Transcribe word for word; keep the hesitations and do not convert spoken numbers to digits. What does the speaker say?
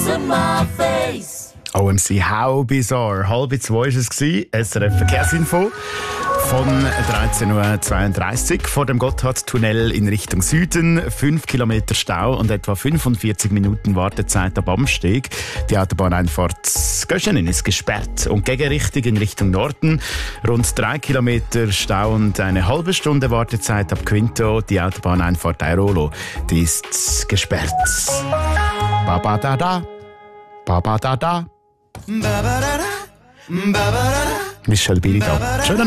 to my face. O M C How Bizarre. Halb zwei war es. S R F Verkehrsinfo von dreizehn Uhr zweiunddreißig. Vor dem Gotthardtunnel in Richtung Süden. fünf Kilometer Stau und etwa fünfundvierzig Minuten Wartezeit am Amsteg. Die Autobahneinfahrt Göschenen ist gesperrt. Und Gegenrichtung in Richtung Norden. Rund drei Kilometer Stau und eine halbe Stunde Wartezeit ab Quinto. Die Autobahneinfahrt Airolo, die ist gesperrt. Baba da da. Baba da da. Michel Billy da. Schönen